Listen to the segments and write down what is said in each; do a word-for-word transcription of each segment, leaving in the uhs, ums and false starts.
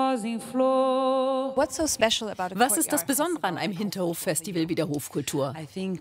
Was ist das Besondere an einem Hinterhof-Festival wie der Hofkultur?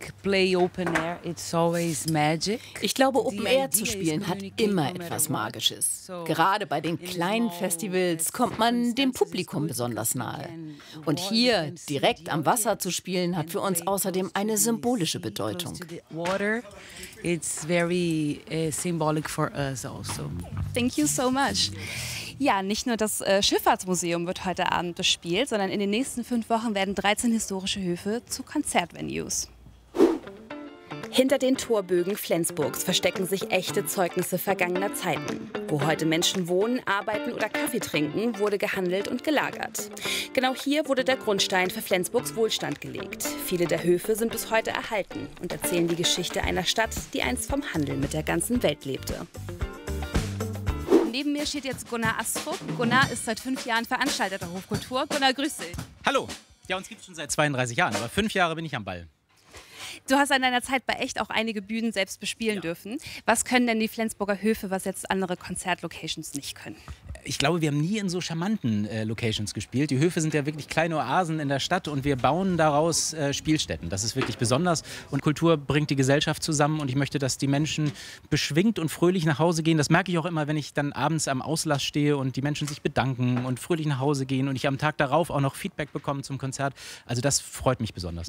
Ich glaube, Open Air zu spielen hat immer etwas Magisches. Gerade bei den kleinen Festivals kommt man dem Publikum besonders nahe. Und hier direkt am Wasser zu spielen, hat für uns außerdem eine symbolische Bedeutung. It's very uh, symbolic for us also. Thank you so much. Ja, nicht nur das äh, Schifffahrtsmuseum wird heute Abend bespielt, sondern in den nächsten fünf Wochen werden dreizehn historische Höfe zu Konzertvenues. Hinter den Torbögen Flensburgs verstecken sich echte Zeugnisse vergangener Zeiten. Wo heute Menschen wohnen, arbeiten oder Kaffee trinken, wurde gehandelt und gelagert. Genau hier wurde der Grundstein für Flensburgs Wohlstand gelegt. Viele der Höfe sind bis heute erhalten und erzählen die Geschichte einer Stadt, die einst vom Handel mit der ganzen Welt lebte. Neben mir steht jetzt Gunnar Asvogt. Gunnar ist seit fünf Jahren Veranstalter der Hofkultur. Gunnar, grüß dich. Hallo. Ja, uns gibt es schon seit zweiunddreißig Jahren, aber fünf Jahre bin ich am Ball. Du hast in deiner Zeit bei Echt auch einige Bühnen selbst bespielen ja. dürfen. Was können denn die Flensburger Höfe, was jetzt andere Konzertlocations nicht können? Ich glaube, wir haben nie in so charmanten äh, Locations gespielt. Die Höfe sind ja wirklich kleine Oasen in der Stadt und wir bauen daraus äh, Spielstätten. Das ist wirklich besonders und Kultur bringt die Gesellschaft zusammen und ich möchte, dass die Menschen beschwingt und fröhlich nach Hause gehen. Das merke ich auch immer, wenn ich dann abends am Auslass stehe und die Menschen sich bedanken und fröhlich nach Hause gehen und ich am Tag darauf auch noch Feedback bekomme zum Konzert. Also das freut mich besonders.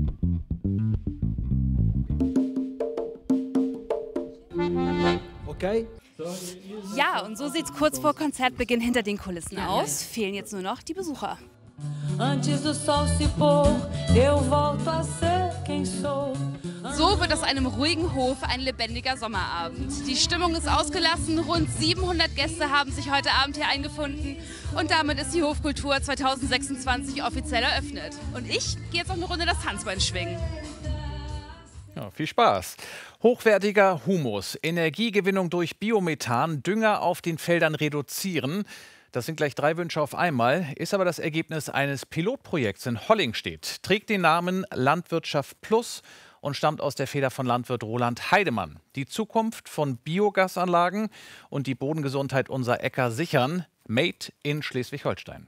Okay. Ja, und so sieht es kurz vor Konzertbeginn hinter den Kulissen aus. Fehlen jetzt nur noch die Besucher. So wird aus einem ruhigen Hof ein lebendiger Sommerabend. Die Stimmung ist ausgelassen, rund siebenhundert Gäste haben sich heute Abend hier eingefunden und damit ist die Hofkultur zweitausendsechsundzwanzig offiziell eröffnet. Und ich gehe jetzt noch eine Runde das Tanzbein schwingen. Ja, viel Spaß. Hochwertiger Humus, Energiegewinnung durch Biomethan, Dünger auf den Feldern reduzieren. Das sind gleich drei Wünsche auf einmal, ist aber das Ergebnis eines Pilotprojekts in Hollingstedt. Trägt den Namen Landwirtschaft Plus und stammt aus der Feder von Landwirt Roland Heidemann. Die Zukunft von Biogasanlagen und die Bodengesundheit unserer Äcker sichern. Made in Schleswig-Holstein.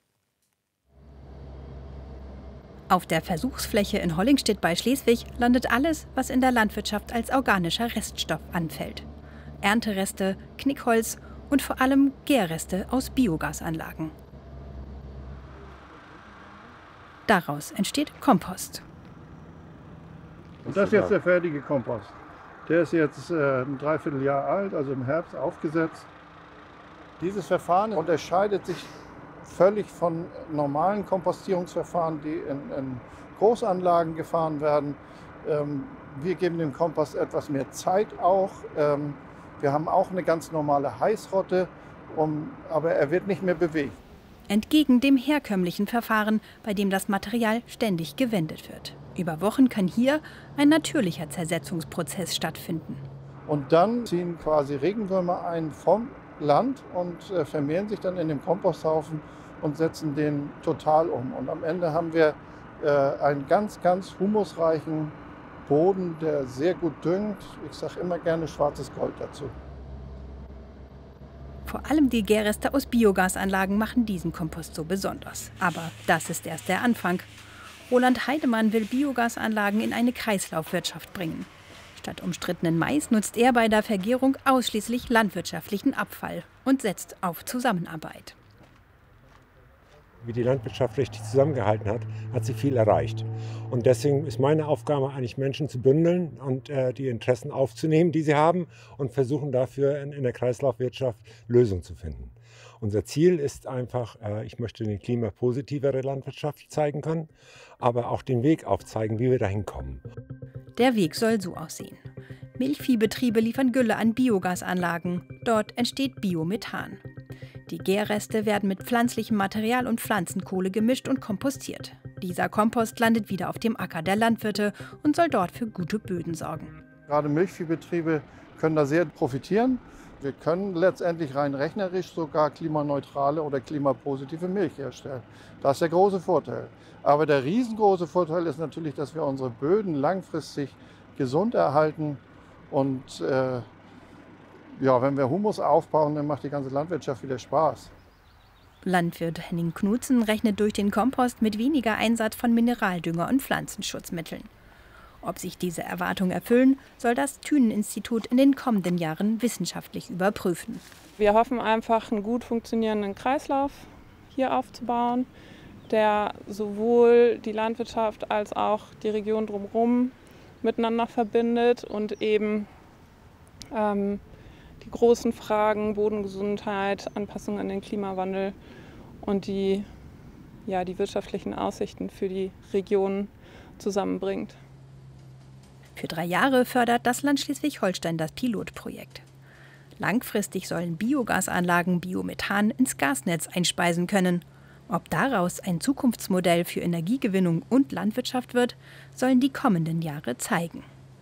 Auf der Versuchsfläche in Hollingstedt bei Schleswig landet alles, was in der Landwirtschaft als organischer Reststoff anfällt. Erntereste, Knickholz und vor allem Gärreste aus Biogasanlagen. Daraus entsteht Kompost. Und das ist jetzt der fertige Kompost. Der ist jetzt äh, ein Dreivierteljahr alt, also im Herbst aufgesetzt. Dieses Verfahren unterscheidet sich völlig von normalen Kompostierungsverfahren, die in, in Großanlagen gefahren werden. Ähm, wir geben dem Kompost etwas mehr Zeit auch. Ähm, wir haben auch eine ganz normale Heißrotte, um, aber er wird nicht mehr bewegt. Entgegen dem herkömmlichen Verfahren, bei dem das Material ständig gewendet wird. Über Wochen kann hier ein natürlicher Zersetzungsprozess stattfinden. Und dann ziehen quasi Regenwürmer ein vom Land und äh, vermehren sich dann in dem Komposthaufen und setzen den total um. Und am Ende haben wir äh, einen ganz, ganz humusreichen Boden, der sehr gut düngt. Ich sage immer gerne schwarzes Gold dazu. Vor allem die Gärreste aus Biogasanlagen machen diesen Kompost so besonders. Aber das ist erst der Anfang. Roland Heidemann will Biogasanlagen in eine Kreislaufwirtschaft bringen. Statt umstrittenen Mais nutzt er bei der Vergärung ausschließlich landwirtschaftlichen Abfall und setzt auf Zusammenarbeit. Wie die Landwirtschaft richtig zusammengehalten hat, hat sie viel erreicht. Und deswegen ist meine Aufgabe eigentlich, Menschen zu bündeln und äh, die Interessen aufzunehmen, die sie haben und versuchen dafür in, in der Kreislaufwirtschaft Lösungen zu finden. Unser Ziel ist einfach, äh, ich möchte eine klimapositivere Landwirtschaft zeigen können, aber auch den Weg aufzeigen, wie wir dahin kommen. Der Weg soll so aussehen. Milchviehbetriebe liefern Gülle an Biogasanlagen. Dort entsteht Biomethan. Die Gärreste werden mit pflanzlichem Material und Pflanzenkohle gemischt und kompostiert. Dieser Kompost landet wieder auf dem Acker der Landwirte und soll dort für gute Böden sorgen. Gerade Milchviehbetriebe können da sehr profitieren. Wir können letztendlich rein rechnerisch sogar klimaneutrale oder klimapositive Milch herstellen. Das ist der große Vorteil. Aber der riesengroße Vorteil ist natürlich, dass wir unsere Böden langfristig gesund erhalten. Und äh, ja, wenn wir Humus aufbauen, dann macht die ganze Landwirtschaft wieder Spaß. Landwirt Henning Knutzen rechnet durch den Kompost mit weniger Einsatz von Mineraldünger und Pflanzenschutzmitteln. Ob sich diese Erwartungen erfüllen, soll das Thünen-Institut in den kommenden Jahren wissenschaftlich überprüfen. Wir hoffen einfach, einen gut funktionierenden Kreislauf hier aufzubauen, der sowohl die Landwirtschaft als auch die Region drumherum miteinander verbindet und eben ähm, die großen Fragen Bodengesundheit, Anpassung an den Klimawandel und die, ja, die wirtschaftlichen Aussichten für die Region zusammenbringt. Für drei Jahre fördert das Land Schleswig-Holstein das Pilotprojekt. Langfristig sollen Biogasanlagen Biomethan ins Gasnetz einspeisen können. Ob daraus ein Zukunftsmodell für Energiegewinnung und Landwirtschaft wird, sollen die kommenden Jahre zeigen.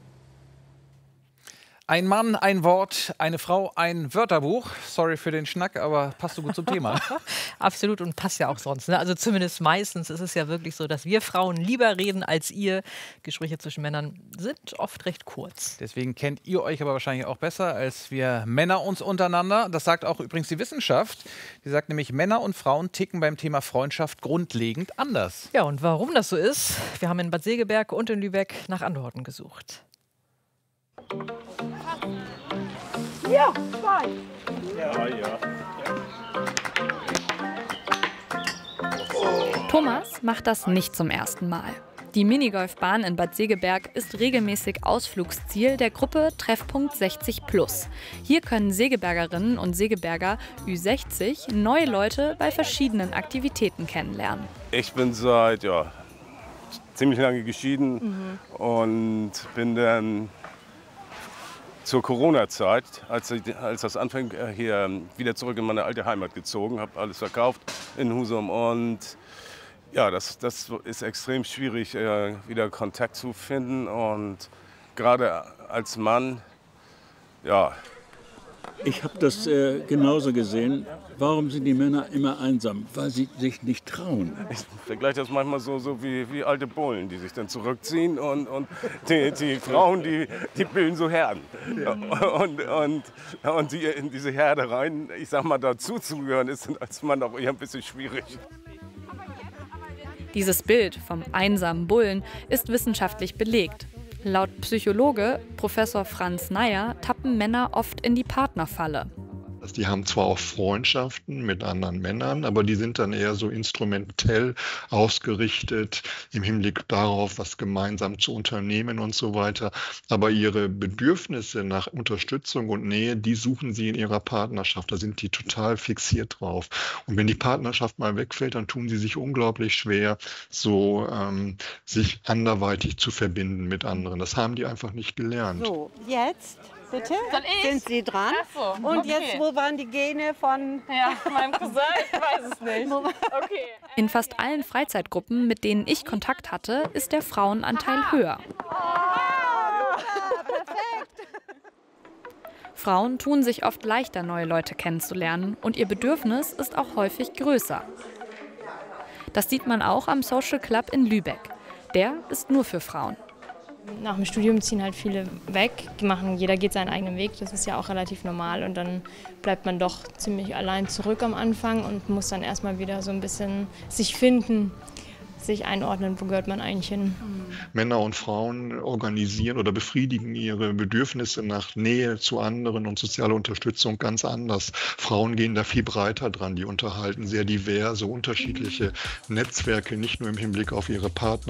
Ein Mann, ein Wort, eine Frau, ein Wörterbuch. Sorry für den Schnack, aber passt so gut zum Thema. Absolut, und passt ja auch sonst. Ne? Also zumindest meistens ist es ja wirklich so, dass wir Frauen lieber reden als ihr. Gespräche zwischen Männern sind oft recht kurz. Deswegen kennt ihr euch aber wahrscheinlich auch besser als wir Männer uns untereinander. Das sagt auch übrigens die Wissenschaft. Die sagt nämlich, Männer und Frauen ticken beim Thema Freundschaft grundlegend anders. Ja, und warum das so ist, wir haben in Bad Segeberg und in Lübeck nach Antworten gesucht. Ja, zwei. Ja, ja. Thomas macht das nicht zum ersten Mal. Die Minigolfbahn in Bad Segeberg ist regelmäßig Ausflugsziel der Gruppe Treffpunkt sechzig plus. Hier können Segebergerinnen und Segeberger Ü sechzig neue Leute bei verschiedenen Aktivitäten kennenlernen. Ich bin seit ja, ziemlich lange geschieden mhm. und bin dann zur Corona-Zeit, als, als das anfing, hier wieder zurück in meine alte Heimat gezogen, habe alles verkauft in Husum und ja, das, das ist extrem schwierig, wieder Kontakt zu finden und gerade als Mann, ja. Ich habe das äh, genauso gesehen. Warum sind die Männer immer einsam? Weil sie sich nicht trauen. Ich vergleiche das manchmal so, so wie, wie alte Bullen, die sich dann zurückziehen und, und die, die Frauen, die, die bilden so Herden. Und, und, und die in diese Herde rein, ich sag mal, dazu zu gehören, ist als Mann auch eher ein bisschen schwierig. Dieses Bild vom einsamen Bullen ist wissenschaftlich belegt. Laut Psychologe Professor Franz Neier tappen Männer oft in die Partnerfalle. Die haben zwar auch Freundschaften mit anderen Männern, aber die sind dann eher so instrumentell ausgerichtet im Hinblick darauf, was gemeinsam zu unternehmen und so weiter. Aber ihre Bedürfnisse nach Unterstützung und Nähe, die suchen sie in ihrer Partnerschaft. Da sind die total fixiert drauf. Und wenn die Partnerschaft mal wegfällt, dann tun sie sich unglaublich schwer, so ähm, sich anderweitig zu verbinden mit anderen. Das haben die einfach nicht gelernt. So, jetzt. Bitte? Soll ich? Sind Sie dran? Ach so, Und okay. jetzt, wo waren die Gene von... Ja, meinem Cousin, ich weiß es nicht. Okay. In fast allen Freizeitgruppen, mit denen ich Kontakt hatte, ist der Frauenanteil höher. Ah, perfekt. Frauen tun sich oft leichter, neue Leute kennenzulernen und ihr Bedürfnis ist auch häufig größer. Das sieht man auch am Social Club in Lübeck. Der ist nur für Frauen. Nach dem Studium ziehen halt viele weg, die machen, jeder geht seinen eigenen Weg, das ist ja auch relativ normal und dann bleibt man doch ziemlich allein zurück am Anfang und muss dann erstmal wieder so ein bisschen sich finden, sich einordnen, wo gehört man eigentlich hin. Männer und Frauen organisieren oder befriedigen ihre Bedürfnisse nach Nähe zu anderen und soziale Unterstützung ganz anders. Frauen gehen da viel breiter dran, die unterhalten sehr diverse, unterschiedliche Netzwerke, nicht nur im Hinblick auf ihre Partner.